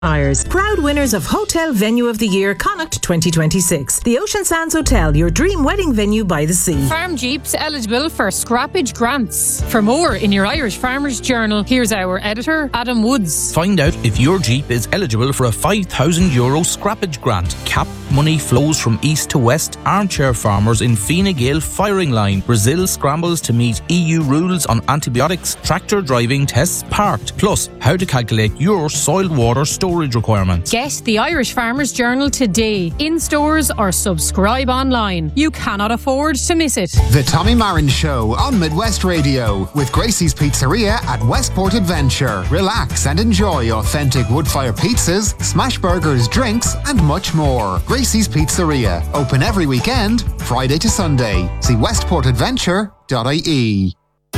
Myers, proud winners of Hotel Venue of the Year Connacht 2026. The Ocean Sands Hotel, your dream wedding venue by the sea. Farm Jeeps eligible for scrappage grants. For more in your Irish Farmers Journal, here's our editor, Adam Woods. Find out if your Jeep is eligible for a €5,000 scrappage grant. Cap money flows from east to west. Armchair farmers in Fine Gael firing line. Brazil scrambles to meet EU rules on antibiotics. Tractor driving tests parked. Plus, how to calculate your soil water storage requirements. Get the Irish Farmers Journal today, in stores or subscribe online. You cannot afford to miss it. The Tommy Marin Show on Midwest Radio with Gracie's Pizzeria at Westport Adventure. Relax and enjoy authentic wood-fire pizzas, smash burgers, drinks and much more. Gracie's Pizzeria, open every weekend, Friday to Sunday. See westportadventure.ie.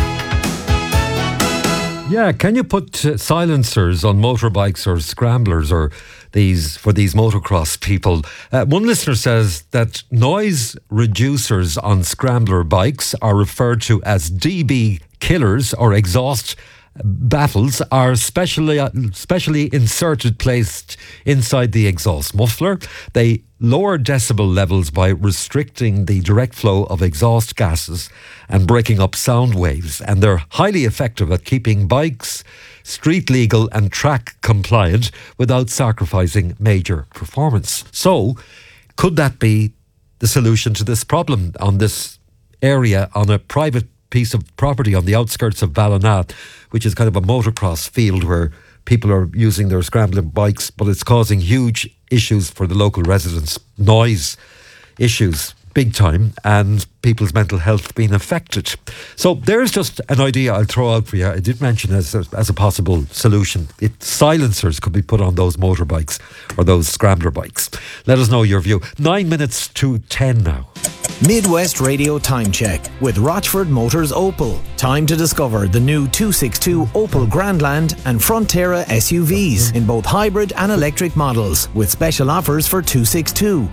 Yeah, can you put silencers on motorbikes or scramblers or these motocross people? One listener says that noise reducers on scrambler bikes are referred to as DB killers or exhaust baffles are specially inserted, placed inside the exhaust muffler. They lower decibel levels by restricting the direct flow of exhaust gases and breaking up sound waves. And they're highly effective at keeping bikes street legal and track compliant without sacrificing major performance. So, could that be the solution to this problem on this area, on a private piece of property on the outskirts of Ballina, which is kind of a motocross field where people are using their scrambling bikes, but it's causing huge issues for the local residents, noise issues, big time, and people's mental health being affected. So there's just an idea I'll throw out for you. I did mention as a possible solution. Silencers could be put on those motorbikes or those scrambler bikes. Let us know your view. 9 minutes to 10 now. Midwest Radio Time Check with Rochford Motors Opel. Time to discover the new 262 Opel Grandland and Frontera SUVs in both hybrid and electric models with special offers for 262.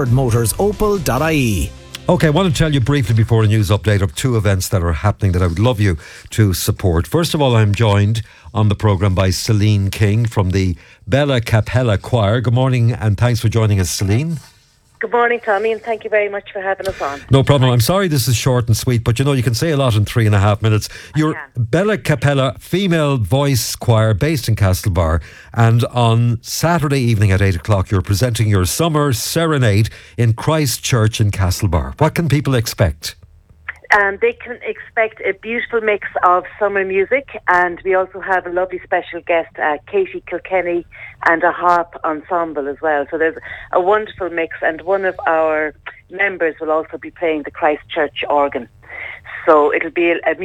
RochfordMotorsOpel.ie. Okay, I want to tell you briefly before a news update of two events that are happening that I would love you to support. First of all, I'm joined on the programme by Celine King from the Bella Capella Choir. Good morning and thanks for joining us, Celine. Good morning, Tommy, and thank you very much for having us on. No problem. I'm sorry this is short and sweet, but you can say a lot in 3.5 minutes. You're Bella Capella female voice choir based in Castlebar, and on Saturday evening at 8 o'clock you're presenting your summer serenade in Christ Church in Castlebar. What can people expect? They can expect a beautiful mix of summer music, and we also have a lovely special guest, Katie Kilkenny, and a harp ensemble as well. So there's a wonderful mix, and one of our members will also be playing the Christchurch organ. So it'll be an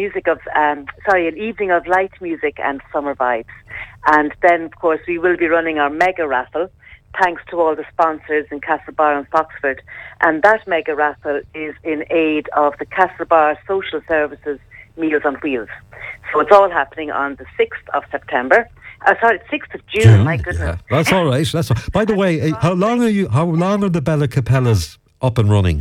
evening of light music and summer vibes. And then, of course, we will be running our mega raffle, thanks to all the sponsors in Castlebar and Foxford. And that mega raffle is in aid of the Castlebar Social Services Meals on Wheels. So it's all happening on the 6th of September. 6th of June, my goodness. Yeah, that's all right. By the way, how long are the Bella Capellas up and running?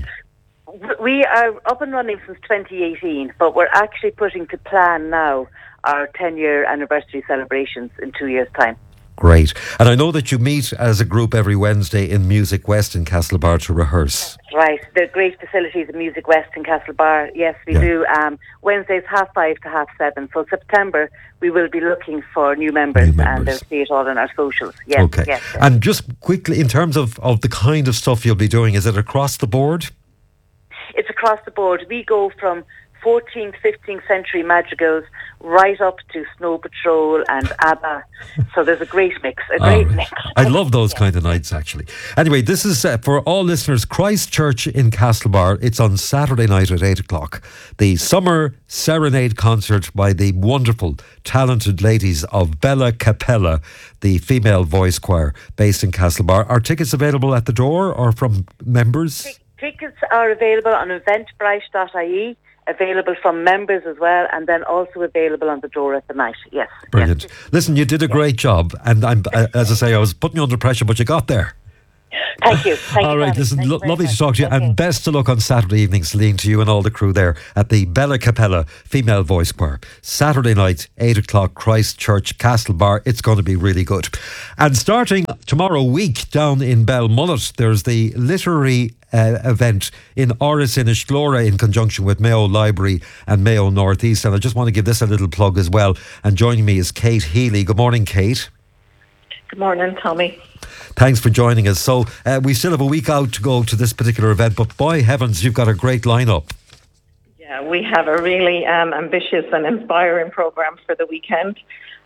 We are up and running since 2018, but we're actually putting to plan now our 10-year anniversary celebrations in 2 years' time. Great. And I know that you meet as a group every Wednesday in Music West in Castlebar to rehearse. Right. The great facilities in Music West in Castlebar. Yes, we do. Wednesdays 5:30 to 7:30. So September, we will be looking for new members. And they'll see it all on our socials. Yes, okay. Yes. And just quickly, in terms of the kind of stuff you'll be doing, is it across the board? It's across the board. We go from 14th, 15th century madrigals right up to Snow Patrol and ABBA. So there's a great mix. I love those kind of nights, actually. Anyway, this is for all listeners, Christ Church in Castlebar. It's on Saturday night at 8 o'clock. The summer serenade concert by the wonderful, talented ladies of Bella Capella, the female voice choir based in Castlebar. Are tickets available at the door or from members? Tickets are available on eventbrite.ie. Available from members as well, and then also available on the door at the night. Yes. Brilliant. Yes. Listen, you did a great job, and as I say, I was putting you under pressure, but you got there. Thank you. All right, listen, lovely to talk to you, and best of luck on Saturday evening, Celine, to you and all the crew there at the Bella Capella Female Voice Choir. Saturday night, 8 o'clock, Christchurch Castlebar. It's going to be really good. And starting tomorrow week down in Belmullet, there's the literary event in Áras Innisglora in conjunction with Mayo Library and Mayo North East. And I just want to give this a little plug as well. And joining me is Kate Healy. Good morning, Kate. Good morning, Tommy. Thanks for joining us. So we still have a week out to go to this particular event, but by heavens, you've got a great lineup. Yeah, we have a really ambitious and inspiring programme for the weekend,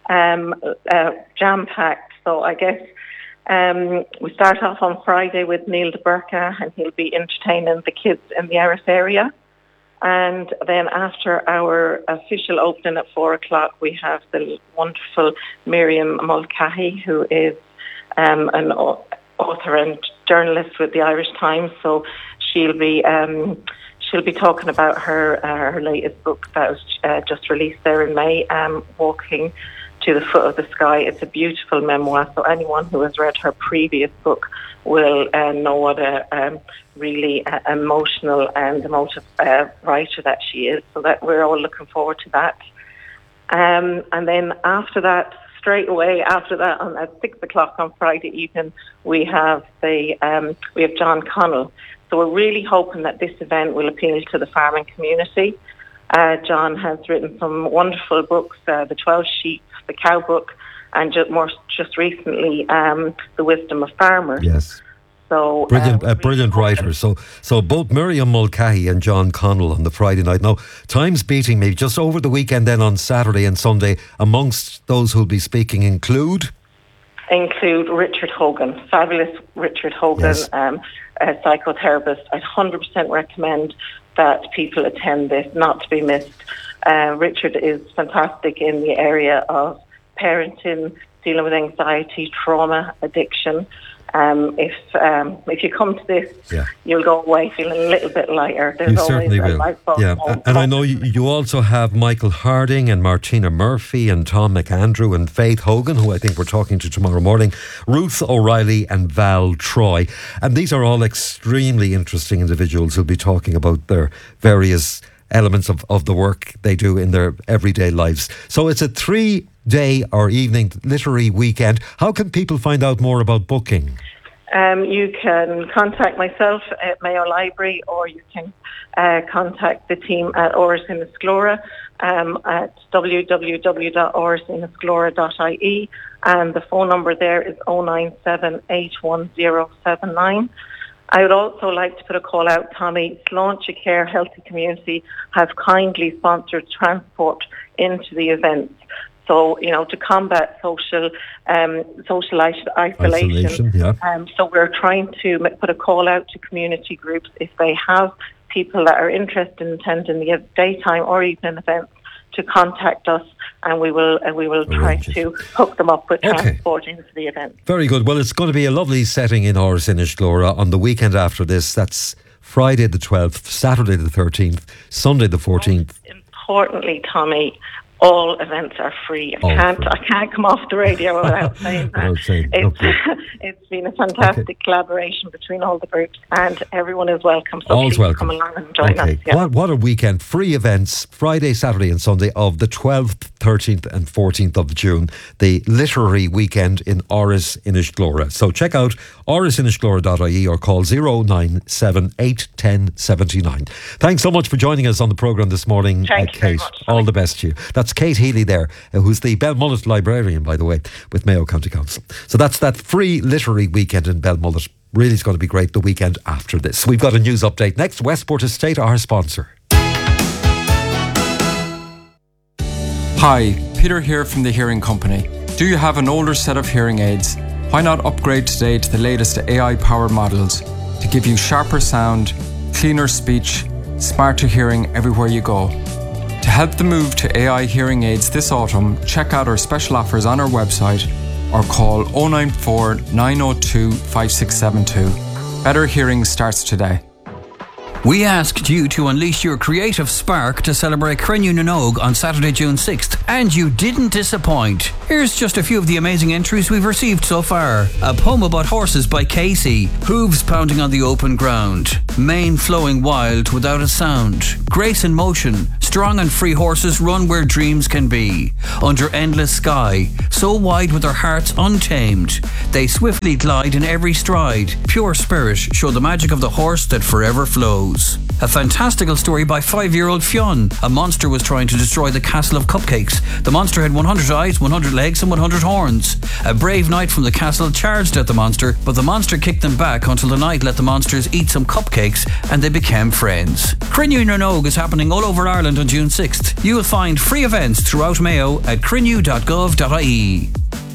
jam-packed. So I guess we start off on Friday with Neil de Burka, and he'll be entertaining the kids in the Áras area. And then after our official opening at 4 o'clock, we have the wonderful Miriam Mulcahy, who is an author and journalist with the Irish Times. So she'll be talking about her latest book that was just released there in May, Walking to the Foot of the Sky. It's a beautiful memoir, so anyone who has read her previous book will know what a really emotional and emotive writer that she is. So that we're all looking forward to that. And then after that, straight away after that, at 6 o'clock on Friday evening, we have John Connell. So we're really hoping that this event will appeal to the farming community. John has written some wonderful books, The 12 Sheep, The Cow Book, and just recently, The Wisdom of Farmers. Yes. So brilliant writers. So both Miriam Mulcahy and John Connell on the Friday night. Now, time's beating me. Just over the weekend, then on Saturday and Sunday, amongst those who'll be speaking include Richard Hogan, fabulous Richard Hogan, yes. A psychotherapist. I'd 100% recommend that people attend this, not to be missed. Richard is fantastic in the area of parenting, dealing with anxiety, trauma, addiction. If you come to this, you'll go away feeling a little bit lighter. There's you always certainly will. Yeah, and I know you also have Michael Harding and Martina Murphy and Tom McAndrew and Faith Hogan, who I think we're talking to tomorrow morning, Ruth O'Reilly and Val Troy. And these are all extremely interesting individuals who'll be talking about their various elements of the work they do in their everyday lives. So it's a 3-day or evening literary weekend. How can people find out more about booking? You can contact myself at Mayo Library, or you can contact the team at Áras Innisglora at www.árasinnisglora.ie, and the phone number there is 097-810-79. I would also like to put a call out, Tommy. Sláinte Care Healthy Community have kindly sponsored transport into the events. So, to combat social isolation. So we're trying to put a call out to community groups if they have people that are interested in attending the daytime or evening events to contact us, and we will try to hook them up with transport into the event. Very good. Well, it's going to be a lovely setting in Áras Innisglora on the weekend after this. That's Friday the 12th, Saturday the 13th, Sunday the 14th. Importantly, Tommy, all events are free. I can't come off the radio without saying that. It's been a fantastic collaboration between all the groups, and everyone is welcome. So all's welcome. Come along and join us. Yeah. What a weekend. Free events Friday, Saturday and Sunday of the 12th, 13th and 14th of June. The literary weekend in Áras Innisglora. So check out árasinnisglora.ie or call 097-810-79. Thanks so much for joining us on the programme this morning, Kate. Very much. All the best to you. That's Kate Healy there, who's the Belmullet librarian, by the way, with Mayo County Council. So that's that free literary weekend in Belmullet. Really is going to be great the weekend after this. We've got a news update next. Westport Estate, our sponsor. Hi, Peter here from the Hearing Company. Do you have an older set of hearing aids? Why not upgrade today to the latest AI-powered models to give you sharper sound, cleaner speech, smarter hearing everywhere you go? To help the move to AI hearing aids this autumn, check out our special offers on our website or call 094 902 5672. Better hearing starts today. We asked you to unleash your creative spark to celebrate Crenn Mhóg on Saturday, June 6th, and you didn't disappoint. Here's just a few of the amazing entries we've received so far. A poem about horses by Casey. Hooves pounding on the open ground. Mane flowing wild without a sound. Grace in motion. Strong and free horses run where dreams can be. Under endless sky. So wide with their hearts untamed. They swiftly glide in every stride. Pure spirit show the magic of the horse that forever flows. A fantastical story by 5-year-old Fionn. A monster was trying to destroy the castle of cupcakes. The monster had 100 eyes, 100 legs and 100 horns. A brave knight from the castle charged at the monster, but the monster kicked them back until the knight let the monsters eat some cupcakes and they became friends. Crenn Mhóg is happening all over Ireland on June 6th. You will find free events throughout Mayo at crennew.gov.ie.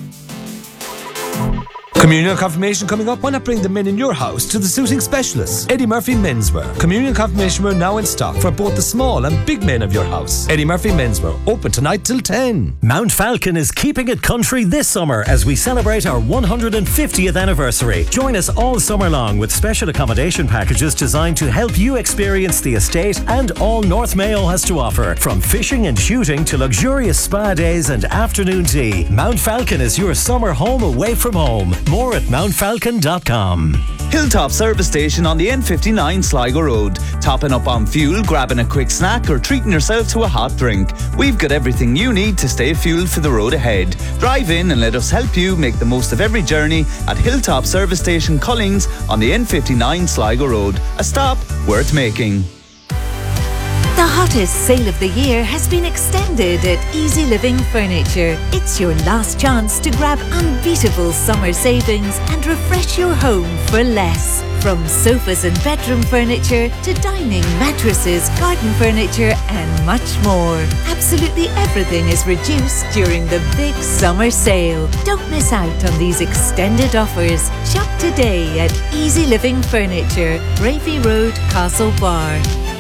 Communion confirmation coming up. Why not bring the men in your house to the suiting specialists? Eddie Murphy Menswear. Communion confirmation wear now in stock for both the small and big men of your house. Eddie Murphy Menswear, open tonight till 10. Mount Falcon is keeping it country this summer as we celebrate our 150th anniversary. Join us all summer long with special accommodation packages designed to help you experience the estate and all North Mayo has to offer. From fishing and shooting to luxurious spa days and afternoon tea, Mount Falcon is your summer home away from home. More at mountfalcon.com. Hilltop Service Station on the N59 Sligo Road. Topping up on fuel, grabbing a quick snack or treating yourself to a hot drink. We've got everything you need to stay fueled for the road ahead. Drive in and let us help you make the most of every journey at Hilltop Service Station Collings on the N59 Sligo Road. A stop worth making. The hottest sale of the year has been extended at Easy Living Furniture. It's your last chance to grab unbeatable summer savings and refresh your home for less. From sofas and bedroom furniture to dining, mattresses, garden furniture and much more. Absolutely everything is reduced during the big summer sale. Don't miss out on these extended offers. Shop today at Easy Living Furniture, Bravey Road, Castlebar.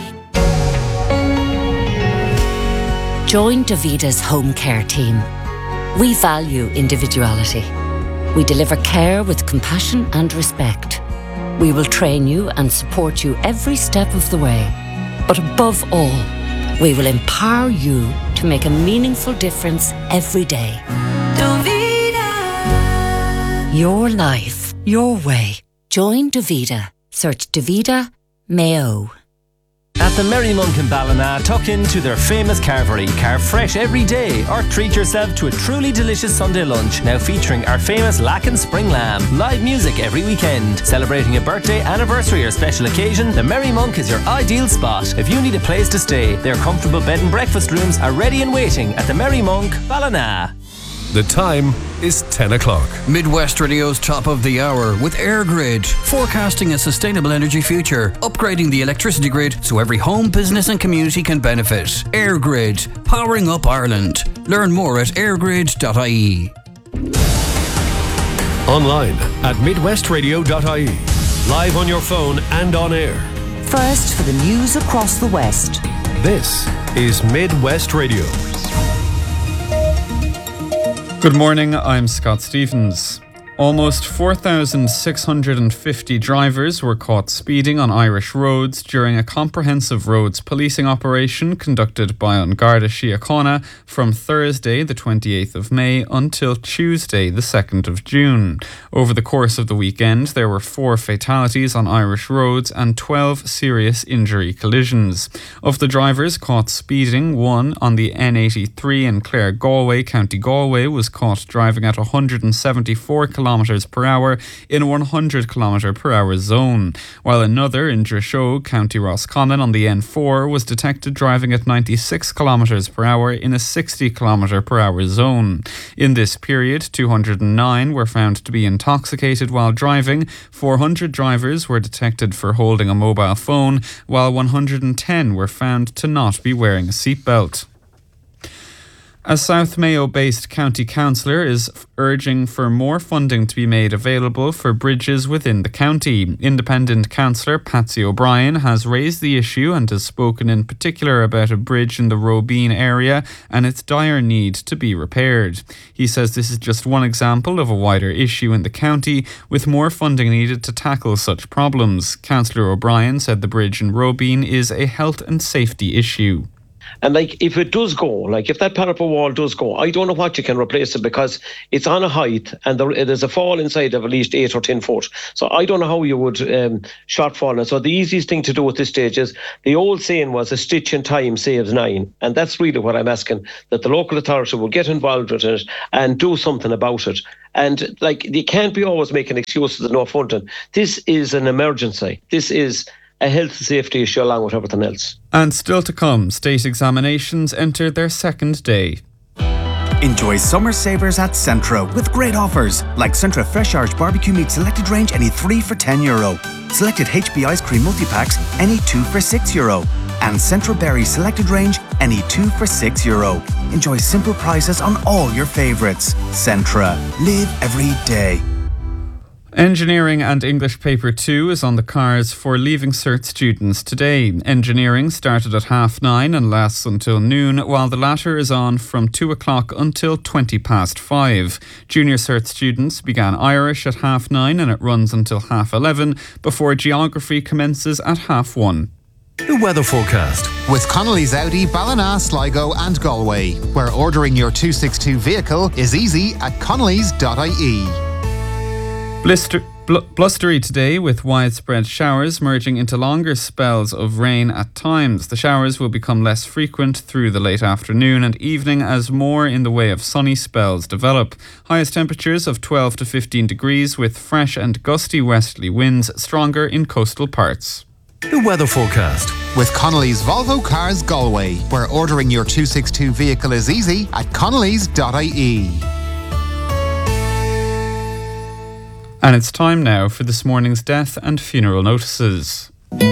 Join Davida's home care team. We value individuality. We deliver care with compassion and respect. We will train you and support you every step of the way. But above all, we will empower you to make a meaningful difference every day. Davida. Your life, your way. Join Davida. Search Davida Mayo. At the Merry Monk in Ballina, tuck into their famous carvery. Carve fresh every day or treat yourself to a truly delicious Sunday lunch, now featuring our famous Lacken Spring Lamb. Live music every weekend. Celebrating a birthday, anniversary or special occasion, the Merry Monk is your ideal spot. If you need a place to stay, their comfortable bed and breakfast rooms are ready and waiting at the Merry Monk, Ballina. The time is 10 o'clock. Midwest Radio's top of the hour with EirGrid, forecasting a sustainable energy future, upgrading the electricity grid so every home, business and community can benefit. EirGrid, powering up Ireland. Learn more at eirgrid.ie. Online at midwestradio.ie. Live on your phone and on air. First for the news across the West. This is Midwest Radio. Good morning, I'm Scott Stevens. Almost 4,650 drivers were caught speeding on Irish roads during a comprehensive roads policing operation conducted by An Garda Síochána from Thursday, the 28th of May, until Tuesday, the 2nd of June. Over the course of the weekend, there were 4 fatalities on Irish roads and 12 serious injury collisions. Of the drivers caught speeding, one on the N83 in Clare, Galway, County Galway, was caught driving at 174 kilometres per hour in a 100 km per hour zone, while another in Drishoo, County Roscommon on the N4 was detected driving at 96 km per hour in a 60 km per hour zone. In this period, 209 were found to be intoxicated while driving, 400 drivers were detected for holding a mobile phone, while 110 were found to not be wearing a seatbelt. A South Mayo-based county councillor is urging for more funding to be made available for bridges within the county. Independent councillor Patsy O'Brien has raised the issue and has spoken in particular about a bridge in the Robeen area and its dire need to be repaired. He says this is just one example of a wider issue in the county, with more funding needed to tackle such problems. Councillor O'Brien said the bridge in Robeen is a health and safety issue. And if it does go, if that parapet wall does go, I don't know what you can replace it, because it's on a height and there's a fall inside of at least 8 or 10 foot. So I don't know how you would shortfall it. So the easiest thing to do at this stage is, the old saying was, a stitch in time saves 9. And that's really what I'm asking, that the local authority will get involved with it and do something about it. And they can't be always making excuses of no funding. This is an emergency. This is a health and safety issue along with everything else. And still to come, state examinations enter their second day. Enjoy summer savers at Centra with great offers like Centra Fresh Irish Barbecue Meat Selected Range, any 3 for €10. Selected HB Ice Cream Multi-Packs, any 2 for €6. And Centra Berry Selected Range, any 2 for €6. Enjoy simple prices on all your favourites. Centra. Live every day. Engineering and English Paper 2 is on the cards for Leaving Cert students today. Engineering started at 9:30 and lasts until noon, while the latter is on from 2 o'clock until 5:20. Junior Cert students began Irish at 9:30 and it runs until 11:30 before Geography commences at 1:30. The weather forecast. With Connolly's Audi, Ballina, Sligo and Galway, where ordering your 262 vehicle is easy at connellys.ie. Blustery today with widespread showers merging into longer spells of rain at times. The showers will become less frequent through the late afternoon and evening as more in the way of sunny spells develop. Highest temperatures of 12 to 15 degrees with fresh and gusty westerly winds, stronger in coastal parts. The weather forecast. With Connolly's Volvo Cars Galway, where ordering your 262 vehicle is easy at connellys.ie. And it's time now for this morning's death and funeral notices.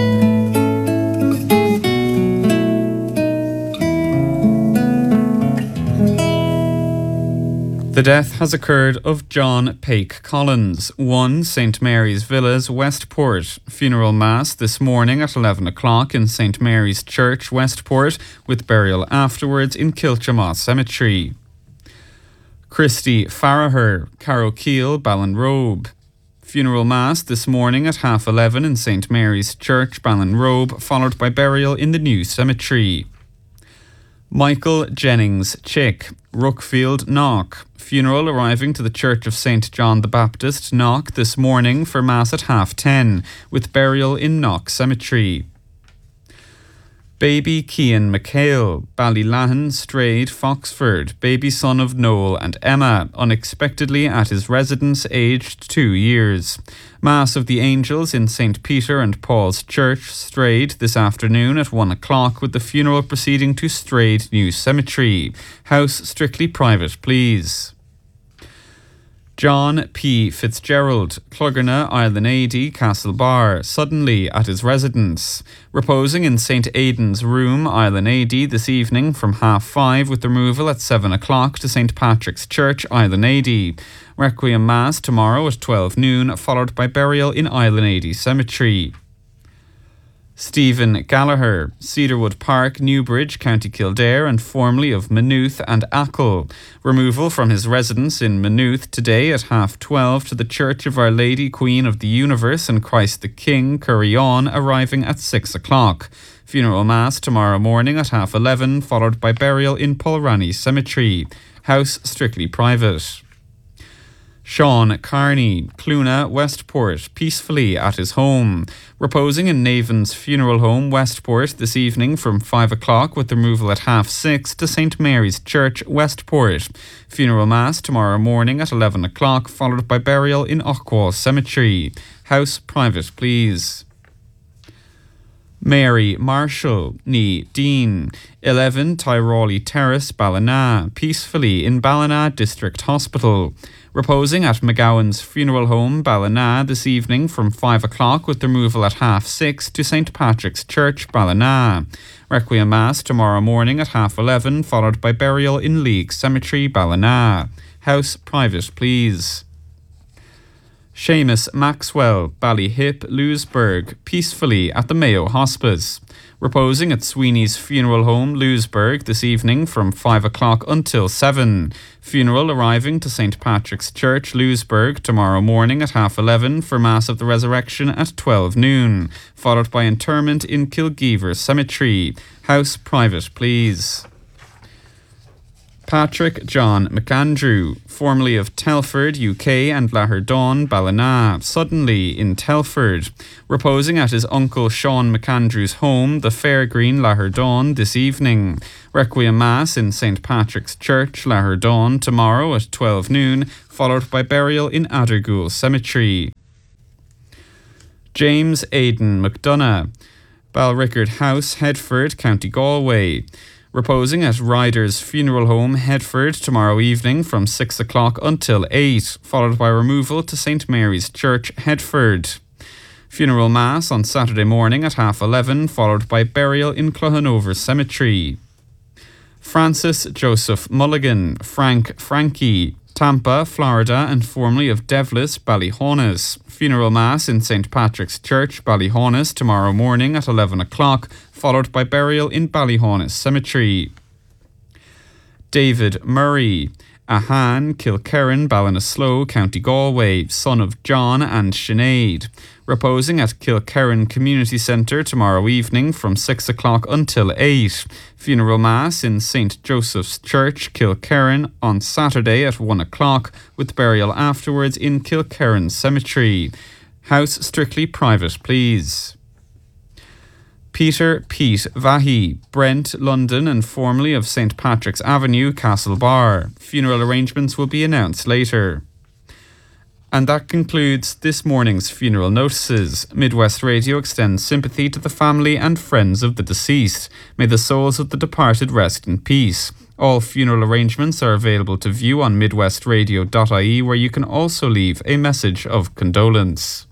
The death has occurred of John Paik Collins, 1 St Mary's Villas, Westport. Funeral mass this morning at 11 o'clock in St Mary's Church, Westport, with burial afterwards in Kilchamaw Cemetery. Christy Farraher, Carrowkeel, Ballinrobe. Funeral mass this morning at 11:30 in St Mary's Church, Ballinrobe, followed by burial in the new cemetery. Michael Jennings Chick, Rookfield, Knock. Funeral arriving to the Church of St John the Baptist, Knock, this morning for mass at 10:30, with burial in Knock Cemetery. Baby Cian McHale, Ballylahan, Strayed, Foxford, baby son of Noel and Emma, unexpectedly at his residence, aged 2 years. Mass of the Angels in St Peter and Paul's Church, Strayed, this afternoon at 1 o'clock, with the funeral proceeding to Strayed New Cemetery. House strictly private, please. John P. Fitzgerald, Clogherna, Island AD, Castlebar, suddenly at his residence. Reposing in St Aidan's room, Island AD, this evening from 5:30, with removal at 7 o'clock to St Patrick's Church, Island AD. Requiem Mass tomorrow at 12 noon, followed by burial in Island AD Cemetery. Stephen Gallagher, Cedarwood Park, Newbridge, County Kildare, and formerly of Maynooth and Achill. Removal from his residence in Maynooth today at 12:30 to the Church of Our Lady, Queen of the Universe and Christ the King, Curryon, arriving at 6 o'clock. Funeral Mass tomorrow morning at 11:30, followed by burial in Polrani Cemetery. House strictly private. Sean Carney, Cluna, Westport, peacefully at his home. Reposing in Navan's Funeral Home, Westport, this evening from 5 o'clock, with removal at 6:30 to St Mary's Church, Westport. Funeral Mass tomorrow morning at 11 o'clock, followed by burial in Ochwall Cemetery. House private, please. Mary Marshall, ní Dean, 11 Tyrolli Terrace, Ballina, peacefully in Ballina District Hospital. Reposing at McGowan's Funeral Home, Ballina, this evening from 5 o'clock with removal at 6:30 to St Patrick's Church, Ballina. Requiem Mass tomorrow morning at 11:30, followed by burial in League Cemetery, Ballina. House private, please. Seamus Maxwell, Ballyhip, Lewisburg, peacefully at the Mayo Hospice. Reposing at Sweeney's Funeral Home, Lewisburg, this evening from 5 o'clock until 7. Funeral arriving to St Patrick's Church, Lewisburg, tomorrow morning at 11:30 for Mass of the Resurrection at 12 noon, followed by interment in Kilgeever Cemetery. House private, please. Patrick John McAndrew, formerly of Telford, UK and Laherdon, Ballina, suddenly in Telford. Reposing at his uncle Sean McAndrew's home, the Fairgreen, Laherdon, this evening. Requiem Mass in St Patrick's Church, Laherdon, tomorrow at 12 noon, followed by burial in Addergoole Cemetery. James Aidan McDonough, Balrickard House, Headford, County Galway. Reposing at Ryder's Funeral Home, Headford, tomorrow evening from 6 o'clock until 8, followed by removal to St Mary's Church, Headford. Funeral Mass on Saturday morning at 11:30, followed by burial in Clohanover Cemetery. Francis Joseph Mulligan, Frankie, Tampa, Florida, and formerly of Devlis, Ballyhaunis. Funeral Mass in St Patrick's Church, Ballyhaunis, tomorrow morning at 11 o'clock, followed by burial in Ballyhaunis Cemetery. David Murray, Ahan, Kilkerran, Ballinasloe, County Galway, son of John and Sinead. Reposing at Kilkerran Community Centre tomorrow evening from 6 o'clock until 8. Funeral Mass in St Joseph's Church, Kilkerran, on Saturday at 1 o'clock, with burial afterwards in Kilkerran Cemetery. House strictly private, please. Peter Pete Vahi, Brent, London, and formerly of St Patrick's Avenue, Castlebar. Funeral arrangements will be announced later. And that concludes this morning's funeral notices. Midwest Radio extends sympathy to the family and friends of the deceased. May the souls of the departed rest in peace. All funeral arrangements are available to view on midwestradio.ie, where you can also leave a message of condolence.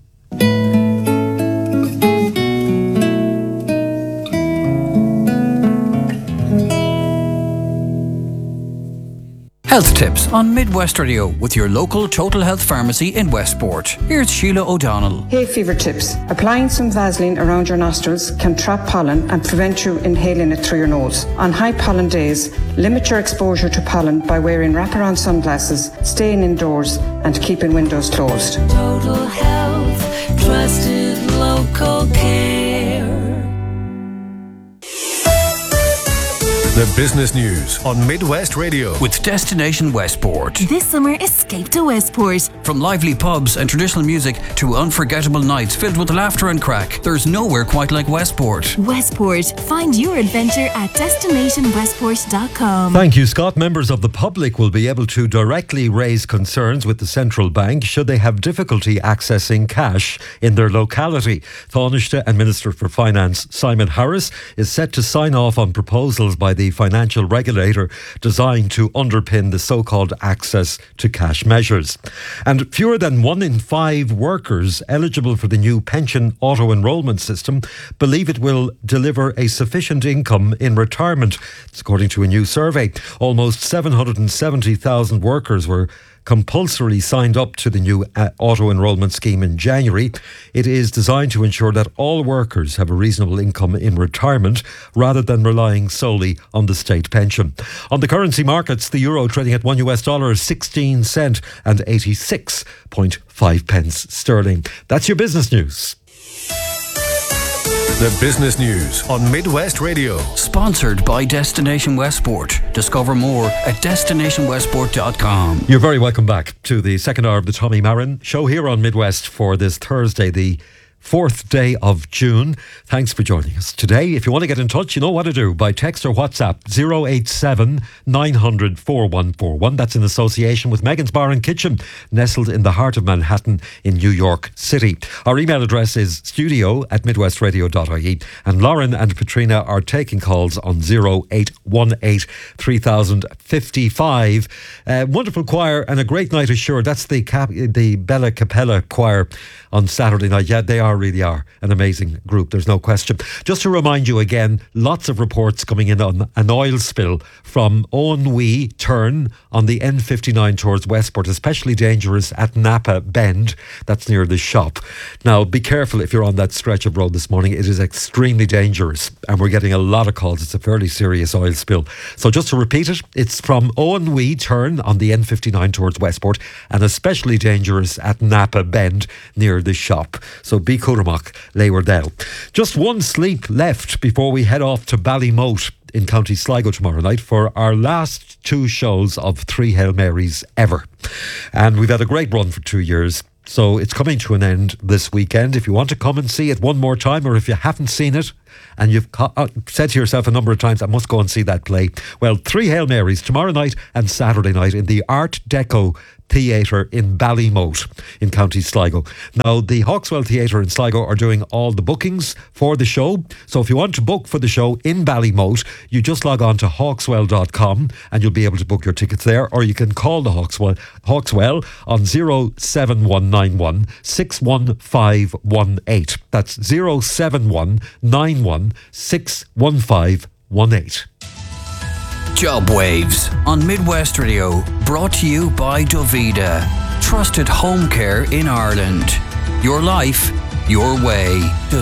Health tips on Midwest Radio with your local Total Health Pharmacy in Westport. Here's Sheila O'Donnell. Hay fever tips. Applying some Vaseline around your nostrils can trap pollen and prevent you inhaling it through your nose. On high pollen days, limit your exposure to pollen by wearing wraparound sunglasses, staying indoors and keeping windows closed. Total Health, trusted local care. The business news on Midwest Radio with Destination Westport. This summer, escape to Westport. From lively pubs and traditional music to unforgettable nights filled with laughter and crack, there's nowhere quite like Westport. Westport. Find your adventure at destinationwestport.com. Thank you, Scott. Members of the public will be able to directly raise concerns with the central bank should they have difficulty accessing cash in their locality. Taoiseach and Minister for Finance Simon Harris is set to sign off on proposals by the financial regulator designed to underpin the so-called access to cash measures. And fewer than 1 in 5 workers eligible for the new pension auto-enrolment system believe it will deliver a sufficient income in retirement. It's according to a new survey. Almost 770,000 workers were compulsorily signed up to the new auto-enrolment scheme in January. It is designed to ensure that all workers have a reasonable income in retirement rather than relying solely on the state pension. On the currency markets, the euro trading at $1 16 cent and 86.5 pence sterling. That's your business news. The business news on Midwest Radio. Sponsored by Destination Westport. Discover more at destinationwestport.com. You're very welcome back to the second hour of the Tommy Marin Show here on Midwest for this Thursday, the 4th day of June. Thanks for joining us today. If you want to get in touch, you know what to do. By text or WhatsApp 087 900 4141. That's in association with Megan's Bar and Kitchen, nestled in the heart of Manhattan in New York City. Our email address is studio@midwestradio.ie, and Lauren and Katrina are taking calls on 0818 3055. Wonderful choir and a great night assured. That's the Bella Capella choir on Saturday night. Yeah, they really are an amazing group, there's no question. Just to remind you again, lots of reports coming in on an oil spill from Owen turn on the N59 towards Westport, especially dangerous at Napa Bend. That's near the shop. Now, be careful if you're on that stretch of road this morning. It is extremely dangerous, and we're getting a lot of calls. It's a fairly serious oil spill. So just to repeat it, it's from Owen turn on the N59 towards Westport, and especially dangerous at Napa Bend near the shop. So be Curamach, Leywardell. Just one sleep left before we head off to Ballymote in County Sligo tomorrow night for our last 2 shows of 3 Hail Marys ever. And we've had a great run for 2 years. So it's coming to an end this weekend. If you want to come and see it one more time, or if you haven't seen it and you've said to yourself a number of times, I must go and see that play. Well, 3 Hail Marys tomorrow night and Saturday night in the Art Deco Theatre in Ballymote in County Sligo. Now, the Hawkswell Theatre in Sligo are doing all the bookings for the show. So if you want to book for the show in Ballymote, you just log on to hawkswell.com and you'll be able to book your tickets there, or you can call the Hawkswell on 07191 61518. That's 07191 61518. Job Waves on Midwest Radio, brought to you by Dovida. Trusted home care in Ireland. Your life, your way.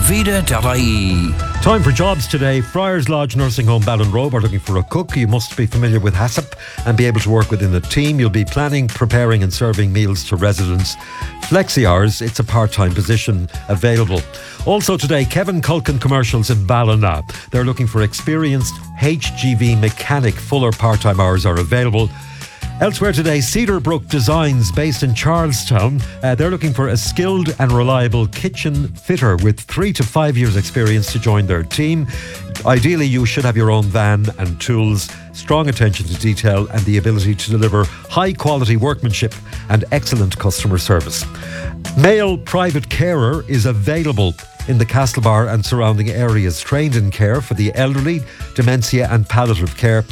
Dovida.ie. Time for jobs today. Friars Lodge Nursing Home Ballinrobe are looking for a cook. You must be familiar with HACCP and be able to work within a team. You'll be planning, preparing and serving meals to residents. Flexi hours, it's a part-time position available. Also today, Kevin Culkin Commercials in Ballina. They're looking for experienced HGV mechanic. Full or part-time hours are available. Elsewhere today, Cedarbrook Designs, based in Charlestown. They're looking for a skilled and reliable kitchen fitter with 3 to 5 years experience to join their team. Ideally, you should have your own van and tools, strong attention to detail and the ability to deliver high quality workmanship and excellent customer service. Male private carer is available in the Castlebar and surrounding areas, trained in care for the elderly, dementia and palliative care.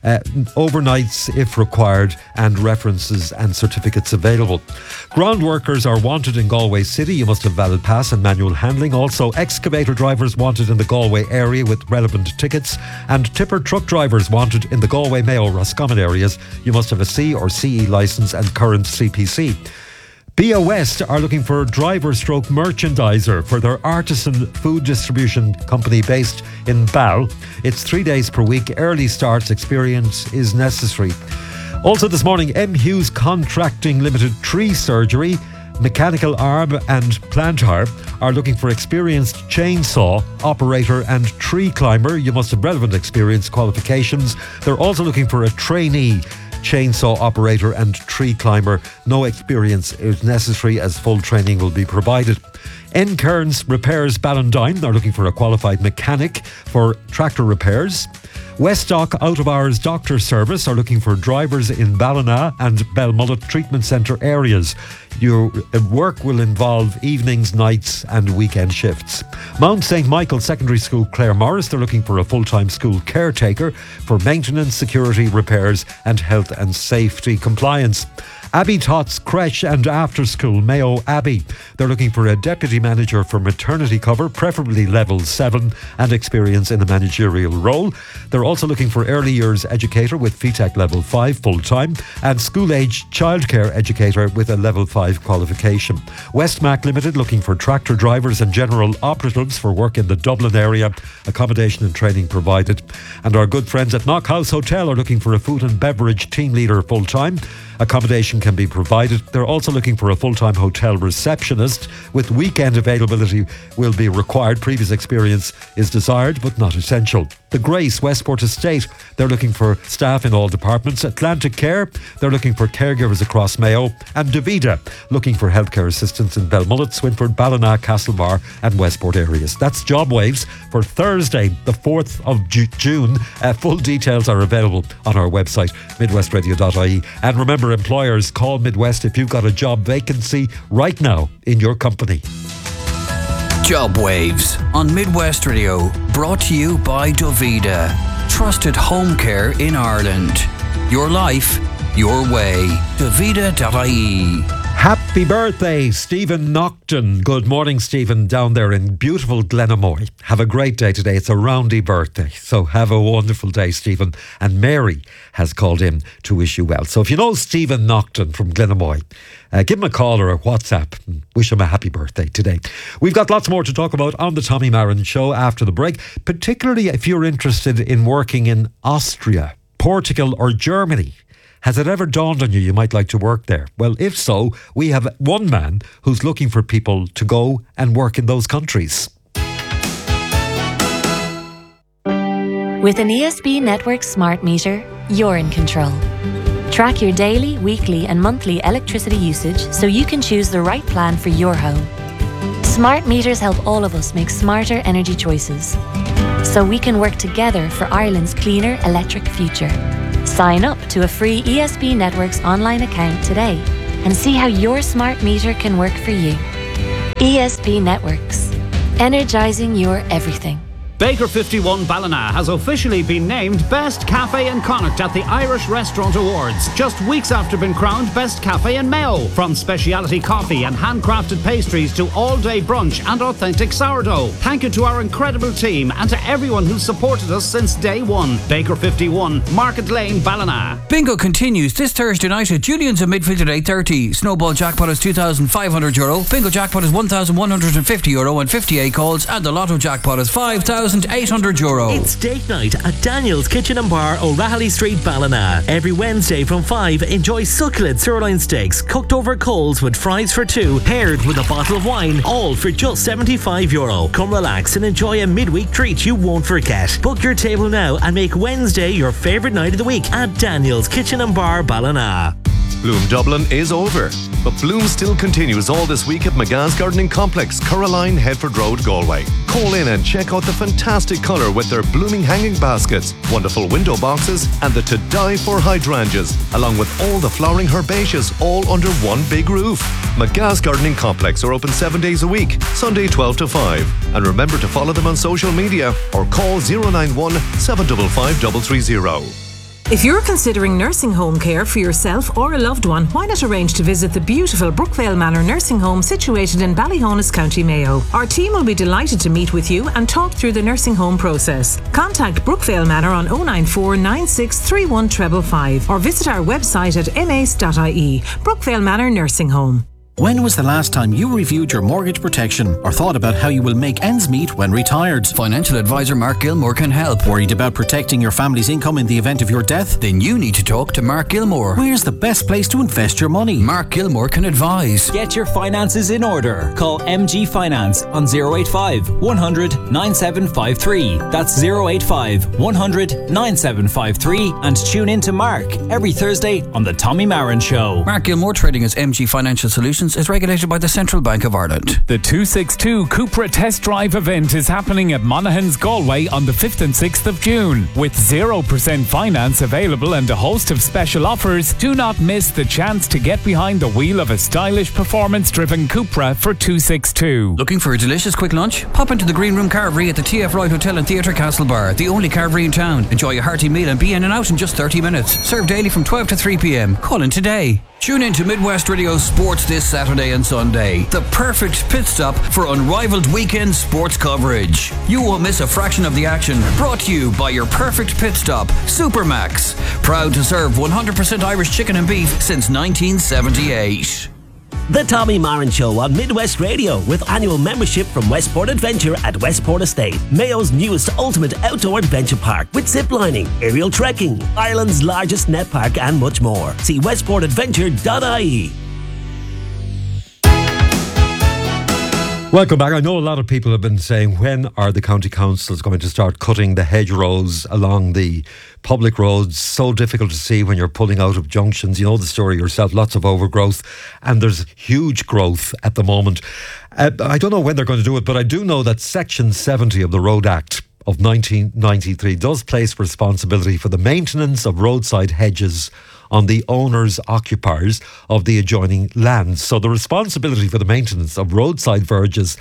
Overnights if required, and references and certificates available. Ground workers are wanted in Galway City. You must have valid pass and manual handling. Also, excavator drivers wanted in the Galway area with relevant tickets, and tipper truck drivers wanted in the Galway, Mayo, Roscommon areas. You must have a C or CE licence and current CPC. BIA West are looking for driver-stroke merchandiser for their artisan food distribution company based in Bal. It's 3 days per week. Early starts experience is necessary. Also this morning, M. Hughes Contracting Limited Tree Surgery, Mechanical Arm and Plantar are looking for experienced chainsaw operator and tree climber. You must have relevant experience qualifications. They're also looking for a trainee chainsaw operator and tree climber. No experience is necessary as full training will be provided. N. Kearns Repairs Ballandine are looking for a qualified mechanic for tractor repairs. Westdock Out of Hours Doctor Service are looking for drivers in Ballina and Belmullet Treatment Centre areas. Your work will involve evenings, nights and weekend shifts. Mount St. Michael Secondary School Clare Morris, they're looking for a full-time school caretaker for maintenance, security, repairs and health and safety compliance. Abbey Tots Creche and After School, Mayo Abbey. They're looking for a deputy manager for maternity cover, preferably level 7 and experience in a managerial role. They're also looking for early years educator with FETAC level 5 full-time and school-age childcare educator with a level 5 qualification. Westmac Limited looking for tractor drivers and general operatives for work in the Dublin area. Accommodation and training provided. And our good friends at Knockhouse Hotel are looking for a food and beverage team leader full-time. Accommodation can be provided. They're also looking for a full-time hotel receptionist with weekend availability will be required. Previous experience is desired but not essential. The Grace Westport Estate, they're looking for staff in all departments. Atlantic Care, they're looking for caregivers across Mayo. And Davida, looking for healthcare assistants in Belmullet, Swinford, Ballina, Castlebar and Westport areas. That's Job Waves for Thursday, the 4th of June. Full details are available on our website, midwestradio.ie. And remember, employers, call Midwest if you've got a job vacancy right now in your company. Job Waves on Midwest Radio, brought to you by Davida. Trusted home care in Ireland. Your life, your way. Davida.ie. Happy birthday, Stephen Nocton. Good morning, Stephen, down there in beautiful Glenamoy. Have a great day today. It's a roundy birthday, so have a wonderful day, Stephen. And Mary has called in to wish you well. So if you know Stephen Nocton from Glenamoy, give him a call or a WhatsApp and wish him a happy birthday today. We've got lots more to talk about on the Tommy Marin Show after the break, particularly if you're interested in working in Austria, Portugal or Germany. Has it ever dawned on you might like to work there? Well, if so, we have one man who's looking for people to go and work in those countries. With an ESB Network smart meter, you're in control. Track your daily, weekly and monthly electricity usage so you can choose the right plan for your home. Smart meters help all of us make smarter energy choices, so we can work together for Ireland's cleaner electric future. Sign up to a free ESB Networks online account today and see how your smart meter can work for you. ESB Networks, energising your everything. Baker 51 Ballina has officially been named Best Cafe in Connacht at the Irish Restaurant Awards, just weeks after being crowned Best Cafe in Mayo. From speciality coffee and handcrafted pastries to all-day brunch and authentic sourdough. Thank you to our incredible team and to everyone who's supported us since day one. Baker 51, Market Lane, Ballina. Bingo continues this Thursday night at Julian's in midfield at 8:30. Snowball jackpot is €2,500. Bingo jackpot is €1,150 and 58 calls, and the lotto jackpot is €5,800. It's date night at Daniel's Kitchen and Bar, O'Rahilly Street, Ballina. Every Wednesday from 5, enjoy succulent sirloin steaks cooked over coals with fries for two, paired with a bottle of wine, all for just €75. Come relax and enjoy a midweek treat you won't forget. Book your table now and make Wednesday your favourite night of the week at Daniel's Kitchen and Bar, Ballina. Bloom Dublin is over, but Bloom still continues all this week at McGa's Gardening Complex, Coraline, Headford Road, Galway. Call in and check out the fantastic colour with their blooming hanging baskets, wonderful window boxes and the to die for hydrangeas, along with all the flowering herbaceaus all under one big roof. McGa's Gardening Complex are open 7 days a week, Sunday 12 to 5. And remember to follow them on social media or call 091 755 330. If you're considering nursing home care for yourself or a loved one, why not arrange to visit the beautiful Brookvale Manor Nursing Home situated in Ballyhonus, County Mayo. Our team will be delighted to meet with you and talk through the nursing home process. Contact Brookvale Manor on 094 96 31 555 or visit our website at mace.ie. Brookvale Manor Nursing Home. When was the last time you reviewed your mortgage protection or thought about how you will make ends meet when retired? Financial advisor Mark Gilmore can help. Worried about protecting your family's income in the event of your death? Then you need to talk to Mark Gilmore. Where's the best place to invest your money? Mark Gilmore can advise. Get your finances in order. Call MG Finance on 085 100 9753. That's 085 100 9753 and tune in to Mark every Thursday on The Tommy Marin Show. Mark Gilmore, trading as MG Financial Solutions, is regulated by the Central Bank of Ireland. The 262 Cupra Test Drive event is happening at Monaghan's Galway on the 5th and 6th of June. With 0% finance available and a host of special offers, do not miss the chance to get behind the wheel of a stylish, performance-driven Cupra for 262. Looking for a delicious quick lunch? Pop into the Green Room Carvery at the TF Royal Hotel and Theatre Castlebar, the only carvery in town. Enjoy a hearty meal and be in and out in just 30 minutes. Served daily from 12 to 3 p.m. Call in today. Tune in to Midwest Radio Sports this Saturday and Sunday. The perfect pit stop for unrivaled weekend sports coverage. You won't miss a fraction of the action. Brought to you by your perfect pit stop, Supermax. Proud to serve 100% Irish chicken and beef since 1978. The Tommy Marin Show on Midwest Radio with annual membership from Westport Adventure at Westport Estate, Mayo's newest ultimate outdoor adventure park with ziplining, aerial trekking, Ireland's largest net park and much more. See westportadventure.ie. Welcome back. I know a lot of people have been saying, when are the county councils going to start cutting the hedgerows along the public roads? So difficult to see when you're pulling out of junctions. You know the story yourself, lots of overgrowth, and there's huge growth at the moment. I don't know when they're going to do it, but I do know that Section 70 of the Road Act of 1993 does place responsibility for the maintenance of roadside hedges on the owners, occupiers of the adjoining lands. So the responsibility for the maintenance of roadside verges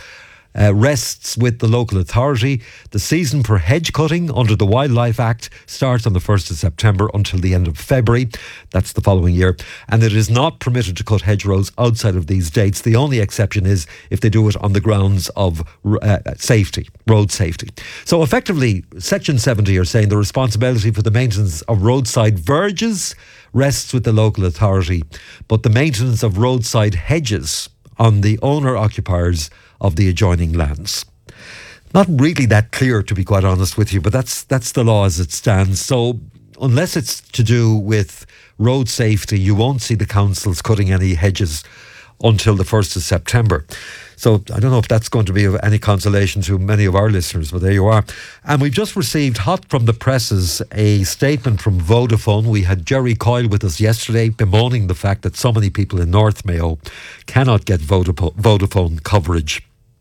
rests with the local authority. The season for hedge cutting under the Wildlife Act starts on the 1st of September until the end of February. That's the following year. And it is not permitted to cut hedgerows outside of these dates. The only exception is if they do it on the grounds of safety, road safety. So effectively, Section 70 are saying the responsibility for the maintenance of roadside verges rests with the local authority, but the maintenance of roadside hedges on the owner-occupiers of the adjoining lands. Not really that clear, to be quite honest with you, but that's the law as it stands. So unless it's to do with road safety, you won't see the councils cutting any hedges until the 1st of September. So I don't know if that's going to be of any consolation to many of our listeners, but there you are. And we've just received, hot from the presses, a statement from Vodafone. We had Jerry Coyle with us yesterday bemoaning the fact that so many people in North Mayo cannot get Vodafone coverage.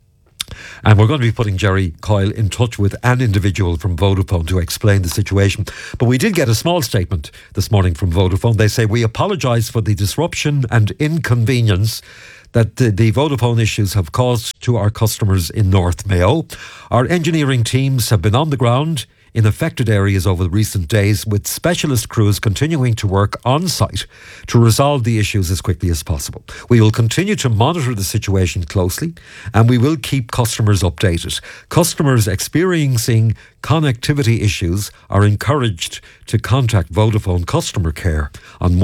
And we're going to be putting Jerry Coyle in touch with an individual from Vodafone to explain the situation. But we did get a small statement this morning from Vodafone. They say, we apologise for the disruption and inconvenience that the Vodafone issues have caused to our customers in North Mayo. Our engineering teams have been on the ground in affected areas over the recent days, with specialist crews continuing to work on site to resolve the issues as quickly as possible. We will continue to monitor the situation closely, and we will keep customers updated. Customers experiencing connectivity issues are encouraged to contact Vodafone Customer Care on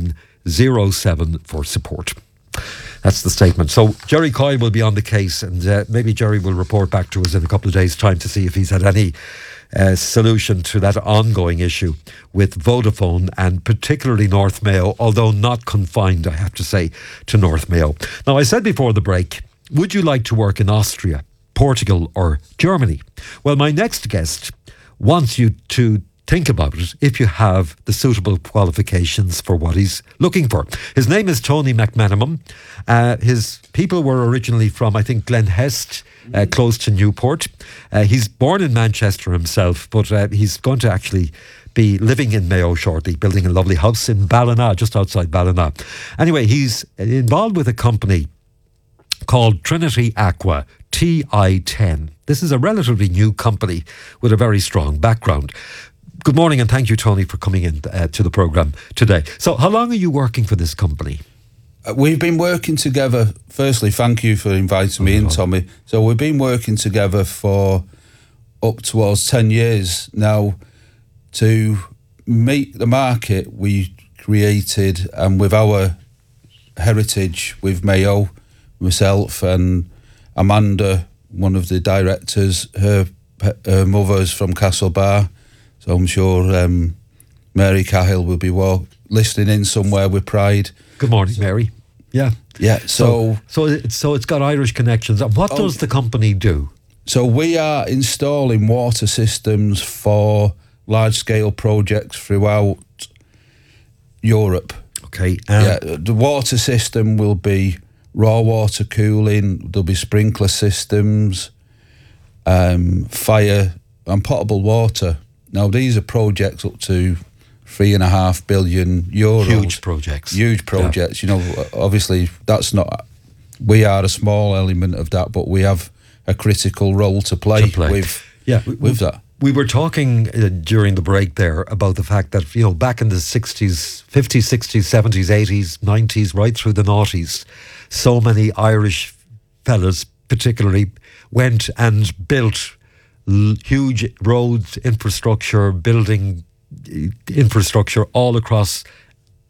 1907 for support. That's the statement. So Jerry Coyle will be on the case, and maybe Jerry will report back to us in a couple of days' time to see if he's had any solution to that ongoing issue with Vodafone, and particularly North Mayo, although not confined, I have to say, to North Mayo. Now, I said before the break, would you like to work in Austria, Portugal or Germany? Well, my next guest wants you to think about it if you have the suitable qualifications for what he's looking for. His name is Tony McManamon. His people were originally from, I think, Glen Hest, close to Newport. He's born in Manchester himself, but he's going to actually be living in Mayo shortly, building a lovely house in Ballina, just outside Ballina. Anyway, he's involved with a company called Trinity Aqua, TI10. This is a relatively new company with a very strong background. Good morning, and thank you, Tony, for coming in to the programme today. So how long are you working for this company? We've been working together. Firstly, thank you for inviting me in, Tommy. So we've been working together for up towards 10 years now. To meet the market, we created, and with our heritage with Mayo, myself and Amanda, one of the directors, her mother's from Castlebar. So I'm sure Mary Cahill will be listening in somewhere with pride. Good morning, Mary. Yeah. Yeah. So it's got Irish connections. What does the company do? So we are installing water systems for large-scale projects throughout Europe. Okay. The water system will be raw water cooling. There'll be sprinkler systems, fire and potable water. Now, these are projects up to €3.5 billion. Huge projects. Huge projects. Yeah. You know, obviously, that's not... We are a small element of that, but we have a critical role to play. With that. We were talking during the break there about the fact that, you know, back in the 60s, 50s, 60s, 70s, 80s, 90s, right through the noughties, so many Irish fellas particularly went and built huge roads, infrastructure, building infrastructure all across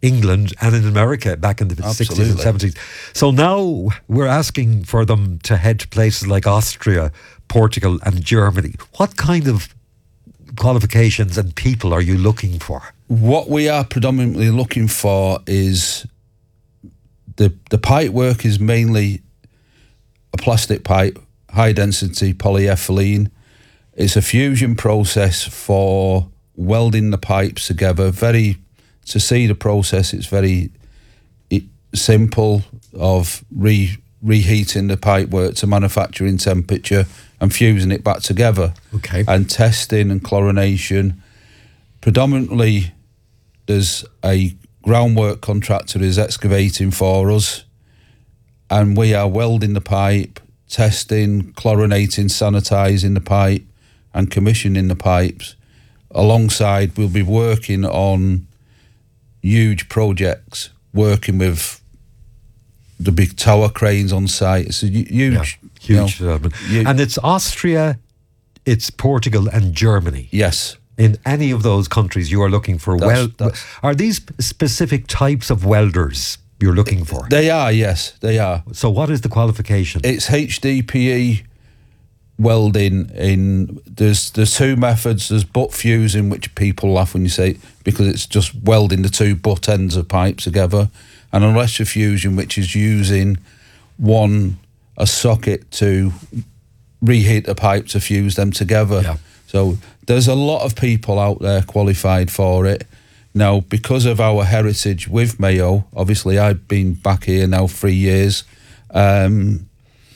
England and in America back in the 60s and 70s. So now we're asking for them to head to places like Austria, Portugal and Germany. What kind of qualifications and people are you looking for? What we are predominantly looking for is the pipe work is mainly a plastic pipe, high density polyethylene. It's a fusion process for welding the pipes together. To see the process, it's very simple of reheating the pipe work to manufacturing temperature and fusing it back together. Okay. And testing and chlorination. Predominantly, there's a groundwork contractor who's excavating for us, and we are welding the pipe, testing, chlorinating, sanitising the pipe, and commissioning the pipes. Alongside, we'll be working on huge projects, working with the big tower cranes on site. It's a huge development. And it's Austria, it's Portugal and Germany. Yes. In any of those countries you are looking for are these specific types of welders you're looking for? They are, yes, they are. So what is the qualification? It's HDPE welding there's two methods. There's butt fusing, which people laugh when you say it, because it's just welding the two butt ends of pipes together, and electrofusion, which is using a socket to reheat the pipe to fuse them together. Yeah. So there's a lot of people out there qualified for it. Now, because of our heritage with Mayo, obviously I've been back here now 3 years, and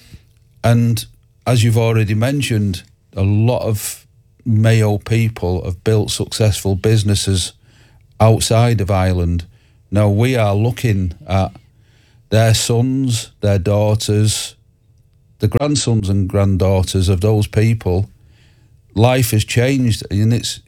as you've already mentioned, a lot of Mayo people have built successful businesses outside of Ireland. Now we are looking at their sons, their daughters, the grandsons and granddaughters of those people. Life has changed, and it's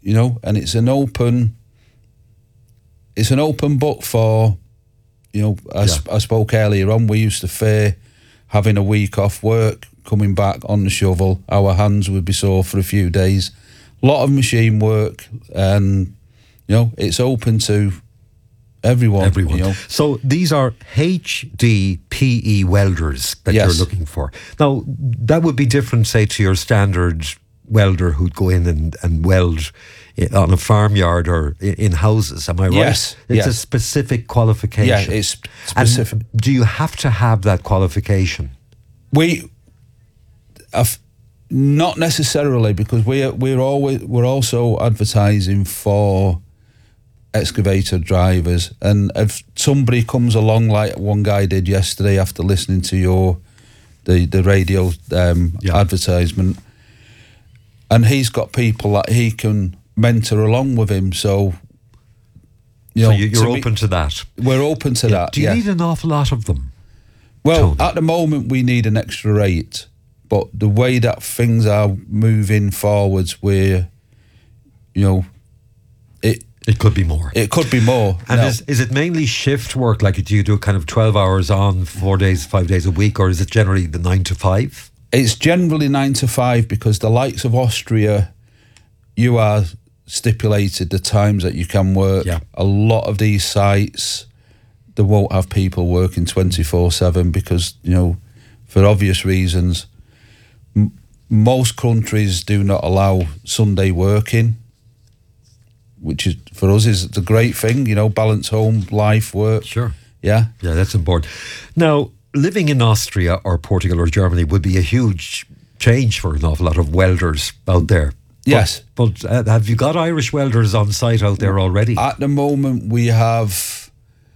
an open book for, I spoke earlier on, we used to fear having a week off work, coming back on the shovel, our hands would be sore for a few days. A lot of machine work, and it's open to everyone. So these are HDPE welders that you're looking for. Now that would be different, say, to your standard welder who'd go in and weld on a farmyard or in houses. Am I right? Yes. It's a specific qualification. Yeah, it's specific. And do you have to have that qualification? Not necessarily, because we're also advertising for excavator drivers, and if somebody comes along like one guy did yesterday after listening to the radio advertisement, and he's got people that he can mentor along with him, so you're open to that. We're open to that. Do you need an awful lot of them? Well, at the moment we need an extra 8, but the way that things are moving forwards, it could be more. It could be more. And is it mainly shift work? Like, do you do kind of 12 hours on, 4 days, 5 days a week, or is it generally the 9 to 5? It's generally 9 to 5, because the likes of Austria, you are stipulated the times that you can work. Yeah. A lot of these sites, they won't have people working 24/7 because, for obvious reasons. Most countries do not allow Sunday working, which is, for us, is a great thing, balance home, life, work. Sure. Yeah. Yeah, that's important. Now, living in Austria or Portugal or Germany would be a huge change for an awful lot of welders out there. Yes. But have you got Irish welders on site out there already? At the moment, we have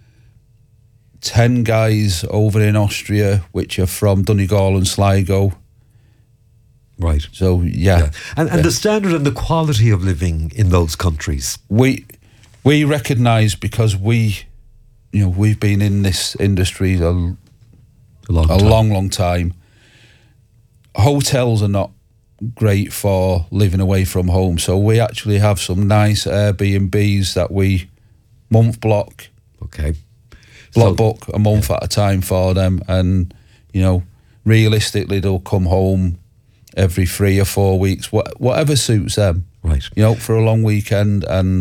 10 guys over in Austria, which are from Donegal and Sligo. Right. So, yeah. And the standard and the quality of living in those countries? We recognise, because we've been in this industry a long time. Hotels are not great for living away from home, so we actually have some nice Airbnbs that we month-block. Okay. Book a month at a time for them, and realistically they'll come home every 3 or 4 weeks, whatever suits them. Right. For a long weekend, and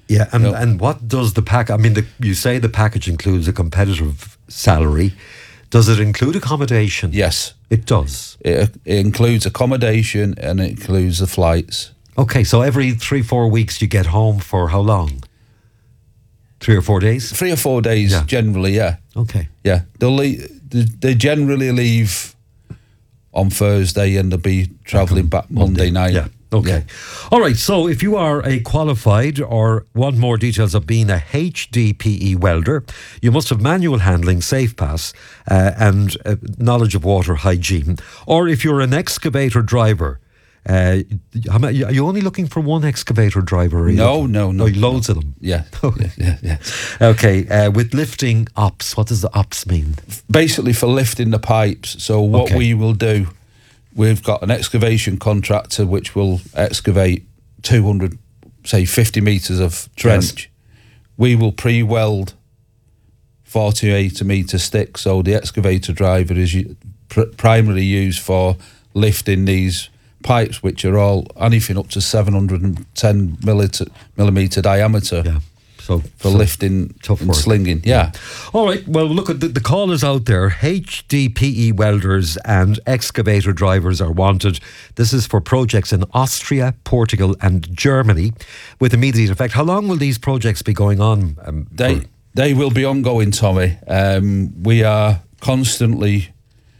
Yeah, and what does the pack? I mean, you say the package includes a competitive salary. Does it include accommodation? Yes, it does. It includes accommodation and it includes the flights. Okay, so every 3-4 weeks you get home for how long? 3 or 4 days? 3 or 4 days, generally, yeah. Okay. Yeah, they generally leave on Thursday and they'll be travelling back Monday night. Yeah. Okay. Yeah. All right. So if you are a qualified or want more details of being a HDPE welder, you must have manual handling, safe pass, and knowledge of water hygiene. Or if you're an excavator driver, are you only looking for one excavator driver? No. Loads of them. Yeah. Okay. Yeah. Okay. With lifting ops, what does the ops mean? Basically for lifting the pipes. So what we will do, we've got an excavation contractor which will excavate 200, say 50 metres of trench. Yes. We will pre-weld 48 metre sticks. So the excavator driver is primarily used for lifting these pipes, which are all anything up to 710 millimetre diameter. Yeah. So lifting and slinging, yeah. All right, well, look, at the call is out there. HDPE welders and excavator drivers are wanted. This is for projects in Austria, Portugal and Germany with immediate effect. How long will these projects be going on? They will be ongoing, Tommy. We are constantly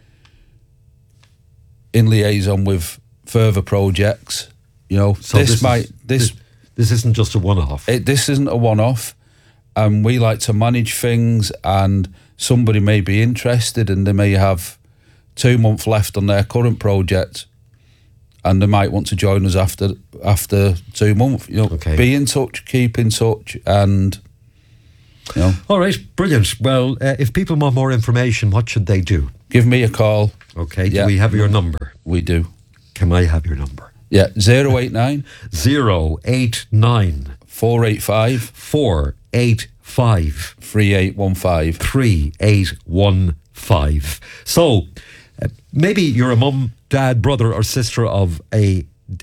in liaison with further projects. You know, so this isn't just a one-off. This isn't a one-off, and we like to manage things. And somebody may be interested, and they may have 2 months left on their current project, and they might want to join us after 2 months. You know, be in touch, keep in touch, and you know. All right, brilliant. Well, if people want more information, what should they do? Give me a call. Okay. Do we have your number? We do. Can I have your number? Yeah, 089 089 485 485 3815 3815. So maybe you're a mum, dad, brother or sister of a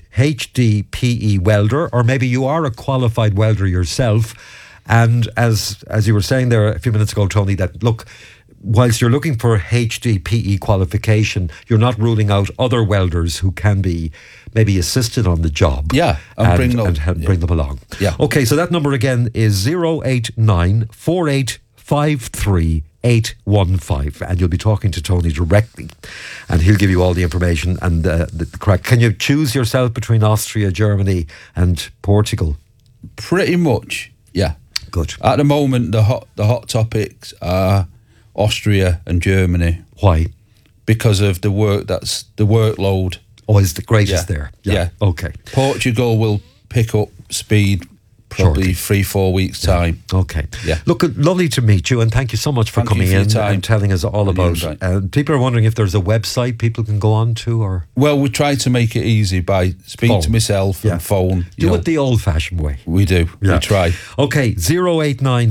HDPE welder, or maybe you are a qualified welder yourself. And as you were saying there a few minutes ago, Tony, that look, whilst you're looking for HDPE qualification, you're not ruling out other welders who can be maybe assisted on the job. Yeah, and bring them along. Yeah. Okay, so that number again is 089 4853 815, and you'll be talking to Tony directly, and he'll give you all the information and the crack. Can you choose yourself between Austria, Germany, and Portugal? Pretty much, yeah. Good. At the moment, the hot topics are Austria and Germany. Why? Because of the workload. Oh, is the greatest there? Yeah. Okay. Portugal will pick up speed probably 3-4 weeks' time. Okay. Yeah. Look, lovely to meet you, and thank you so much for coming in and telling us all about it. People are wondering if there's a website people can go on to, or... Well, we try to make it easy by speaking to myself and phone. Do it the old-fashioned way. We do. Yeah. We try. Okay, 089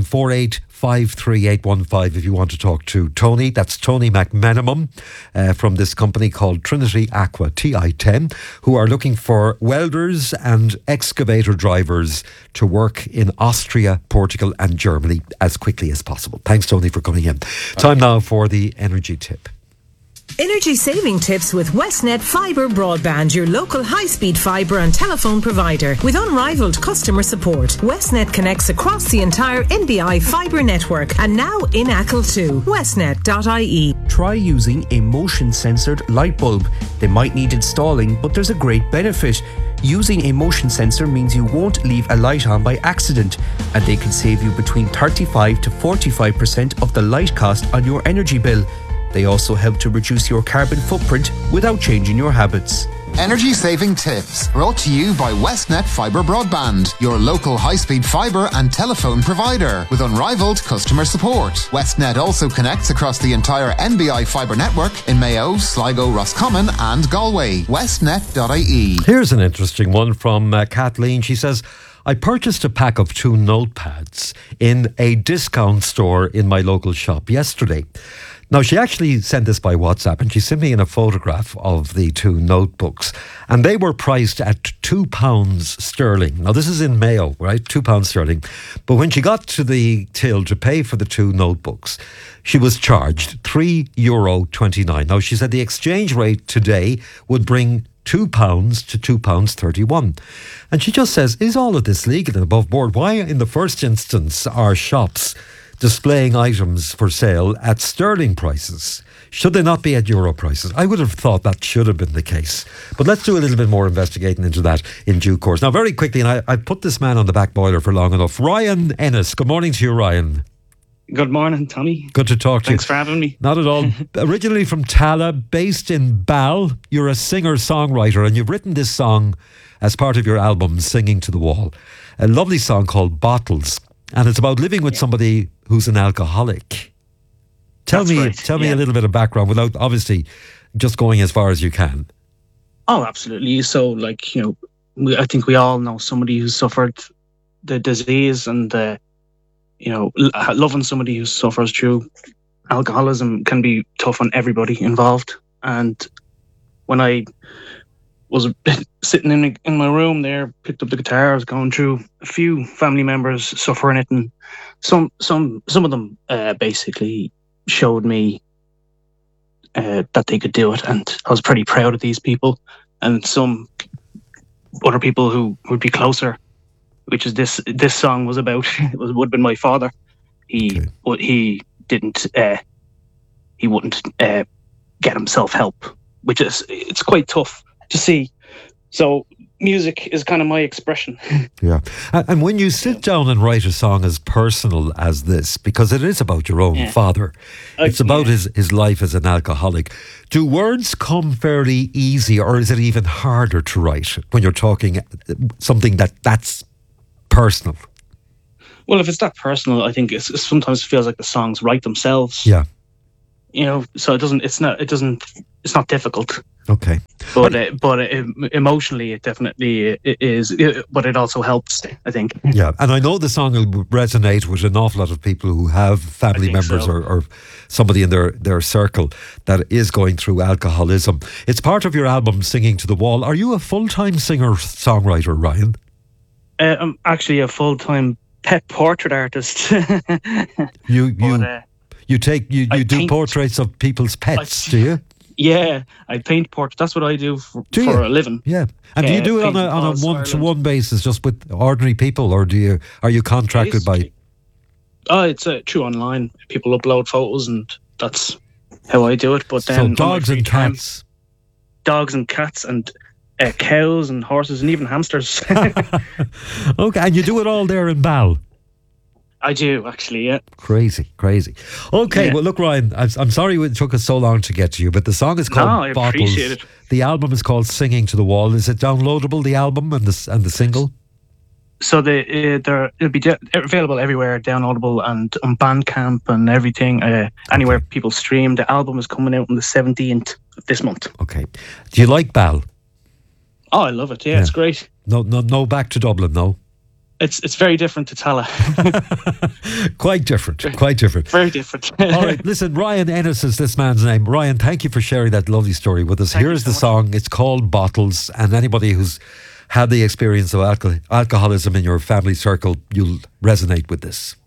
4853815 if you want to talk to Tony. That's Tony McMenamum from this company called Trinity Aqua TI10, who are looking for welders and excavator drivers to work in Austria, Portugal and Germany as quickly as possible. Thanks, Tony, for coming in. Time now for the energy tip. Energy saving tips with Westnet Fibre Broadband, your local high-speed fibre and telephone provider. With unrivaled customer support, Westnet connects across the entire NBI fibre network and now in Achill too. Westnet.ie. Try using a motion-censored light bulb. They might need installing, but there's a great benefit. Using a motion sensor means you won't leave a light on by accident, and they can save you between 35 to 45% of the light cost on your energy bill. They also help to reduce your carbon footprint without changing your habits. Energy saving tips brought to you by Westnet Fibre Broadband, your local high-speed fibre and telephone provider with unrivaled customer support. Westnet also connects across the entire NBI fibre network in Mayo, Sligo, Roscommon and Galway. Westnet.ie. Here's an interesting one from Kathleen. She says, I purchased a pack of 2 notepads in a discount store in my local shop yesterday. Now, she actually sent this by WhatsApp, and she sent me in a photograph of the 2 notebooks, and they were priced at £2 sterling. Now, this is in Mayo, right? £2 sterling. But when she got to the till to pay for the 2 notebooks, she was charged €3.29. Now, she said the exchange rate today would bring £2 to £2.31. And she just says, is all of this legal and above board? Why, in the first instance, are shops displaying items for sale at sterling prices? Should they not be at euro prices? I would have thought that should have been the case. But let's do a little bit more investigating into that in due course. Now, very quickly, and I put this man on the back boiler for long enough. Ryan Ennis. Good morning to you, Ryan. Good morning, Tommy. Good to talk to you. Thanks for having me. Not at all. Originally from Tala, based in Bal, you're a singer-songwriter, and you've written this song as part of your album, Singing to the Wall. A lovely song called Bottles. And it's about living with somebody who's an alcoholic. Tell me a little bit of background without obviously just going as far as you can. Oh, absolutely. So, like, you know, I think we all know somebody who suffered the disease, and you know, loving somebody who suffers through alcoholism can be tough on everybody involved. And when I was sitting in my room there, picked up the guitar, I was going through a few family members suffering it, and some of them basically showed me that they could do it, and I was pretty proud of these people. And some other people who would be closer, which is this song was about, would have been my father. He wouldn't get himself help, which is, it's quite tough to see. So music is kind of my expression. Yeah. And when you sit down and write a song as personal as this, because it is about your own father, it's about his life as an alcoholic, do words come fairly easy, or is it even harder to write when you're talking something that's personal? Well, if it's that personal, I think it sometimes feels like the songs write themselves. Yeah. You know, so it's not difficult. Okay. But emotionally, it definitely is. But it also helps, I think. Yeah, and I know the song will resonate with an awful lot of people who have family members or somebody in their circle that is going through alcoholism. It's part of your album, Singing to the Wall. Are you a full-time singer-songwriter, Ryan? I'm actually a full-time pet portrait artist. You do portraits of people's pets, do you? Yeah, I paint portraits. That's what I do for a living. Yeah, and do you do it on a one-to-one basis, just with ordinary people, or are you contracted by? Oh, it's true online. People upload photos, and that's how I do it. But then dogs and cats, and cows and horses and even hamsters. Okay, and you do it all there in Bal. I do, actually, yeah. Crazy. Okay, well, look, Ryan, I'm sorry it took us so long to get to you, but the song is called Bottles. I appreciate it. The album is called Singing to the Wall. Is it downloadable, the album and the single? So it'll be available everywhere, downloadable, and on Bandcamp and everything, anywhere people stream. The album is coming out on the 17th of this month. Okay. Do you like Bal? Oh, I love it, yeah. It's great. No back to Dublin, no? It's very different to Tala. Quite different. Very different. All right, listen, Ryan Ennis is this man's name. Ryan, thank you for sharing that lovely story with us. Here's the song. It's called Bottles, and anybody who's had the experience of alcoholism in your family circle, you'll resonate with this.